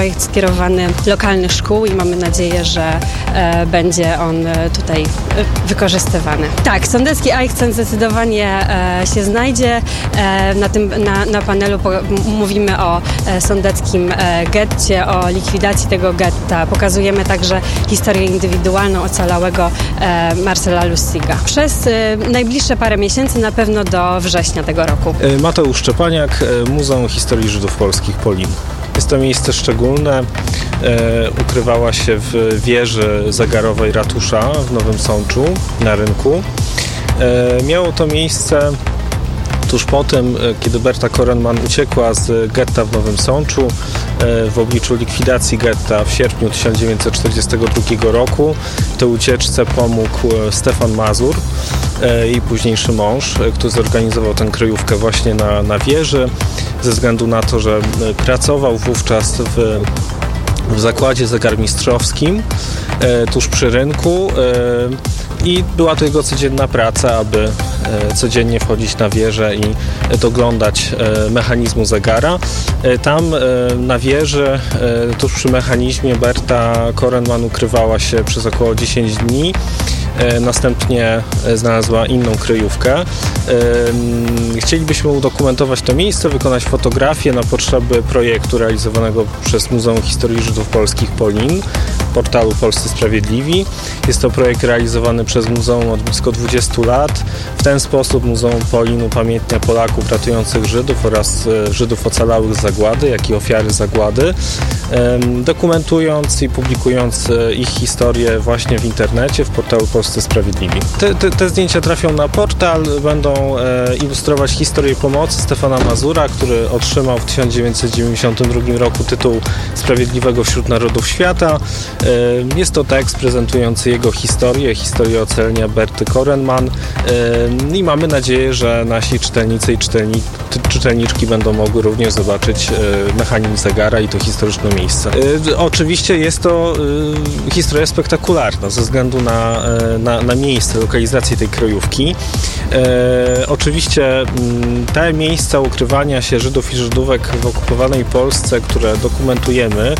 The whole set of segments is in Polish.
projekt skierowany do lokalnych szkół i mamy nadzieję, że będzie on tutaj wykorzystywany. Tak, Sądecki Eichcen zdecydowanie się znajdzie. Na panelu mówimy o sądeckim getcie, o likwidacji tego getta. Pokazujemy także historię indywidualną ocalałego Marcela Lussiga. Przez najbliższe parę miesięcy, na pewno do września tego roku. Mateusz Szczepaniak, Muzeum Historii Żydów Polskich Polin. Jest to miejsce szczególne. Ukrywała się w wieży zegarowej ratusza w Nowym Sączu na rynku. Miało to miejsce tuż po tym, kiedy Berta Korenman uciekła z getta w Nowym Sączu w obliczu likwidacji getta w sierpniu 1942 roku. W tej ucieczce pomógł Stefan Mazur, jej późniejszy mąż, który zorganizował tę kryjówkę właśnie na wieży, ze względu na to, że pracował wówczas w zakładzie zegarmistrzowskim tuż przy rynku i była to jego codzienna praca, aby codziennie wchodzić na wieżę i doglądać mechanizmu zegara. Tam na wieży, tuż przy mechanizmie, Berta Korenman ukrywała się przez około 10 dni. Następnie znalazła inną kryjówkę. Chcielibyśmy udokumentować to miejsce, wykonać fotografię na potrzeby projektu realizowanego przez Muzeum Historii Żydów Polskich Polin, portalu Polscy Sprawiedliwi. Jest to projekt realizowany przez muzeum od blisko 20 lat. W ten sposób Muzeum Polin upamiętnia Polaków ratujących Żydów oraz Żydów ocalałych z zagłady, jak i ofiary zagłady, dokumentując i publikując ich historię właśnie w internecie, w portalu Polscy Sprawiedliwi. Te zdjęcia trafią na portal, będą ilustrować historię pomocy Stefana Mazura, który otrzymał w 1992 roku tytuł Sprawiedliwego wśród Narodów Świata. Jest to tekst prezentujący jego historię ocalenia Berty Korenman i mamy nadzieję, że nasi czytelnicy i czytelniczki będą mogły również zobaczyć mechanizm zegara i to historyczne miejsce. Oczywiście jest to historia spektakularna ze względu na miejsce, lokalizację tej kryjówki. Oczywiście te miejsca ukrywania się Żydów i Żydówek w okupowanej Polsce, które dokumentujemy,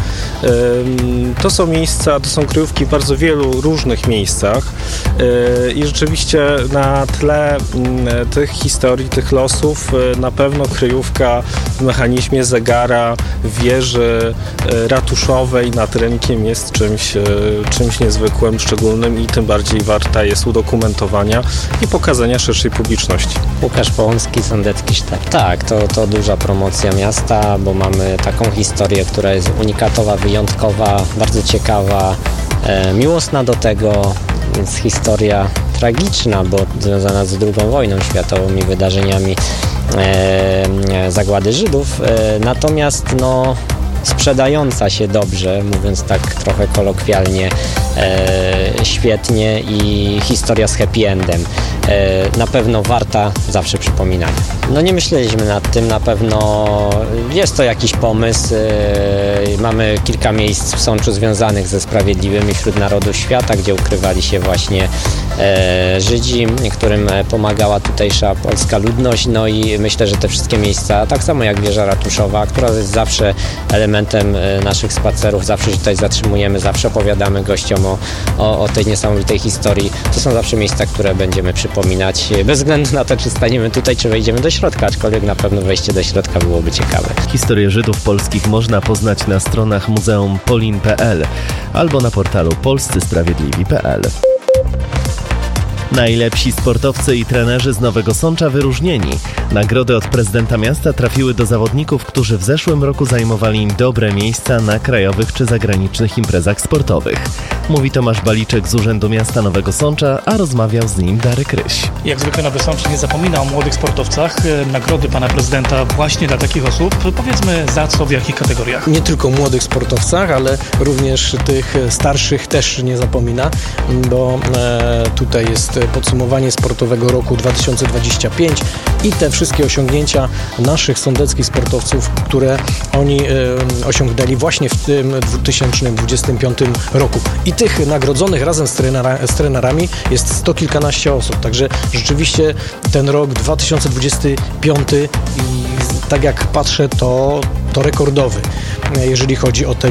to są kryjówki w bardzo wielu różnych miejscach i rzeczywiście na tle tych historii, tych losów na pewno kryjówka w mechanizmie zegara w wieży ratuszowej nad rynkiem jest czymś niezwykłym, szczególnym i tym bardziej warta jest udokumentowania i pokazania szerszej publiczności. Łukasz Połomski, Sądecki Sztab. Tak, to duża promocja miasta, bo mamy taką historię, która jest unikatowa, wyjątkowa, bardzo ciekawa, miłosna do tego, więc historia tragiczna, bo związana z II wojną światową i wydarzeniami zagłady Żydów, natomiast sprzedająca się dobrze, mówiąc tak trochę kolokwialnie, świetnie i historia z happy endem. Na pewno warta zawsze przypominania. Nie myśleliśmy nad tym, na pewno jest to jakiś pomysł. Mamy kilka miejsc w Sączu związanych ze Sprawiedliwymi wśród Narodów Świata, gdzie ukrywali się właśnie Żydzi, którym pomagała tutejsza polska ludność. I myślę, że te wszystkie miejsca, tak samo jak wieża ratuszowa, która jest zawsze elementem naszych spacerów, zawsze się tutaj zatrzymujemy, zawsze opowiadamy gościom o tej niesamowitej historii. To są zawsze miejsca, które będziemy przypominać, bez względu na to, czy staniemy tutaj, czy wejdziemy do środka, aczkolwiek na pewno wejście do środka byłoby ciekawe. Historię Żydów polskich można poznać na stronach muzeumpolin.pl albo na portalu polscysprawiedliwi.pl. Najlepsi sportowcy i trenerzy z Nowego Sącza wyróżnieni. Nagrody od prezydenta miasta trafiły do zawodników, którzy w zeszłym roku zajmowali dobre miejsca na krajowych czy zagranicznych imprezach sportowych. Mówi Tomasz Baliczek z Urzędu Miasta Nowego Sącza, a rozmawiał z nim Darek Ryś. Jak zwykle Nowy Sącz nie zapomina o młodych sportowcach. Nagrody pana prezydenta właśnie dla takich osób. Powiedzmy za co, w jakich kategoriach? Nie tylko młodych sportowcach, ale również tych starszych też nie zapomina, bo tutaj jest podsumowanie sportowego roku 2025 i te wszystkie osiągnięcia naszych sądeckich sportowców, które oni osiągnęli właśnie w tym 2025 roku. I tych nagrodzonych razem z trenerami jest 100 kilkanaście osób. Także rzeczywiście ten rok 2025 i tak jak patrzę, to rekordowy, jeżeli chodzi o te